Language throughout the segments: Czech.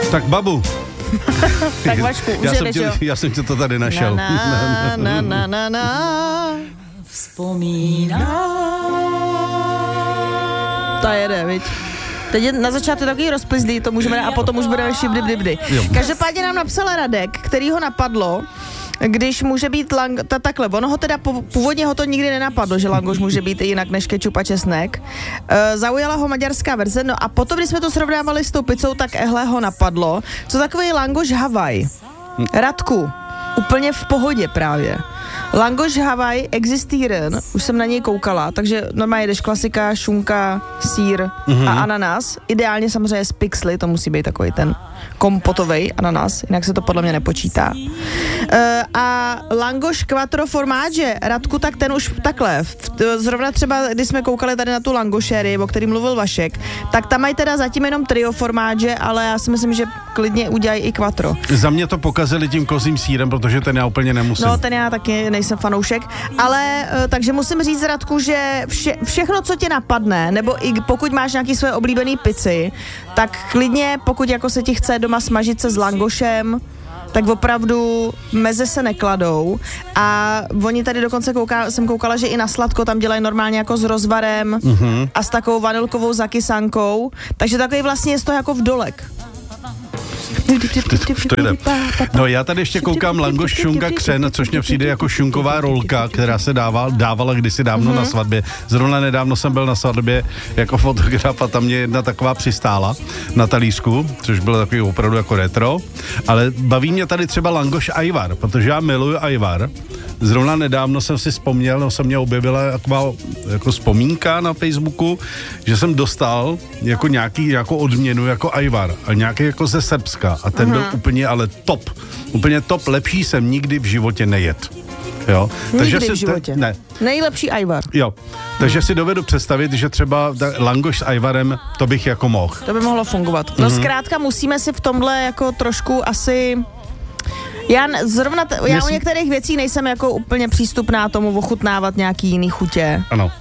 Tak babu. Tak Vašku, už jedeš, jo? Já jsem tě to tady našel. Ta jede, viď? Teď je na začátku takový rozplizlý, to můžeme a potom už budeme šibdy. Každopádně nám napsal Radek, který ho napadlo, když může být takhle, ono ho teda původně ho to nikdy nenapadlo, že langoš může být i jinak než kečup a česnek. Zaujala ho maďarská verze, no a potom, když jsme to srovnávali s tou pizzou, tak ehle ho napadlo. Co takový langoš Havaj? Radku, úplně v pohodě právě. Langoš Havaj existieren, už jsem na něj koukala, takže normálně jdeš klasika, šunka, sýr a ananas. Ideálně samozřejmě z pixely, to musí být takový ten kompotovej ananas, jinak se to podle mě nepočítá. A langoš quattro formaggi, Radku, tak ten už takhle. Zrovna třeba, když jsme koukali tady na tu langošéry, o který mluvil Vašek, tak tam mají teda zatím jenom trio formaggi, ale já si myslím, že klidně udělají i quattro. Za mě to pokazili tím kozím sýrem, protože ten já úplně nemusím. No, ten já taky nejsem fanoušek, ale takže musím říct, Radku, že všechno, co tě napadne, nebo i pokud máš nějaký svoje oblíbený pici, tak klidně, pokud jako se ti chce doma smažit se s langošem, tak opravdu meze se nekladou a oni tady dokonce jsem koukala, že i na sladko tam dělají normálně jako s rozvarem a s takovou vanilkovou zakysankou, takže takový vlastně je to jako v dolek. No já tady ještě koukám langoš šunka křen, což mě přijde jako šunková rolka, která se dávala kdysi dávno na svatbě. Zrovna nedávno jsem byl na svatbě jako fotograf a tam mě jedna taková přistála na talířku, což bylo takový opravdu jako retro. Ale baví mě tady třeba langoš ajvar, protože já miluju ajvar. Zrovna nedávno jsem si vzpomněl, se mě objevila jako vzpomínka na Facebooku, že jsem dostal jako nějakou odměnu jako ajvar a nějaký jako ze Srbska a ten byl úplně top, lepší jsem nikdy v životě nejet. Jo? Nikdy v životě? Ne. Nejlepší ajvar. Jo, takže si dovedu představit, že třeba langoš s ajvarem, to bych jako mohl. To by mohlo fungovat. No zkrátka musíme si v tomhle jako trošku asi... Já u některých věcí nejsem jako úplně přístupná tomu ochutnávat nějaký jiný chutě. Ano.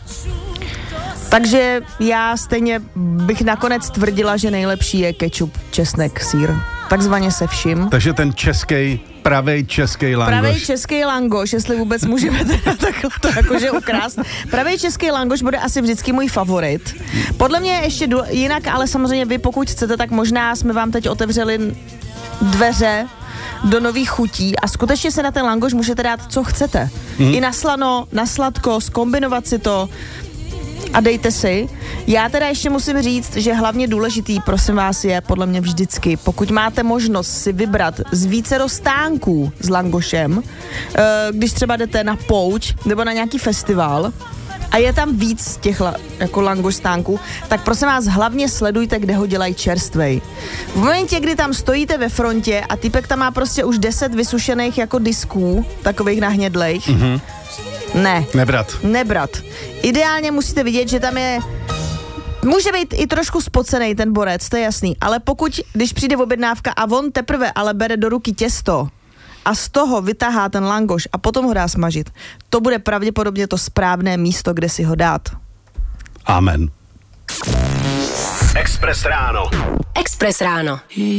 Takže já stejně bych nakonec tvrdila, že nejlepší je kečup, česnek, sýr. Takzvaně se vším. Takže ten pravej český langoš. Pravej český langoš, jestli vůbec můžeme teda takhle to jakože ukrást. Pravej český langoš bude asi vždycky můj favorit. Podle mě ještě jinak, ale samozřejmě vy, pokud chcete, tak možná jsme vám teď otevřeli dveře do nových chutí a skutečně se na ten langoš můžete dát, co chcete. I na slano, na sladko, zkombinovat si to a dejte si. Já teda ještě musím říct, že hlavně důležitý, prosím vás, je podle mě vždycky, pokud máte možnost si vybrat z vícero stánků s langošem, když třeba jdete na pouť nebo na nějaký festival a je tam víc těch jako langoš stánků, tak prosím vás, hlavně sledujte, kde ho dělají čerstvej. V momentě, kdy tam stojíte ve frontě a typek tam má prostě už 10 vysušených jako disků, takových nahnědlejch, ne. Nebrat. Ideálně musíte vidět, že tam může být i trošku spocený ten borec, to je jasný, ale když přijde objednávka a on teprve ale bere do ruky těsto a z toho vytahá ten langoš a potom ho dá smažit, to bude pravděpodobně to správné místo, kde si ho dát. Amen. Express ráno.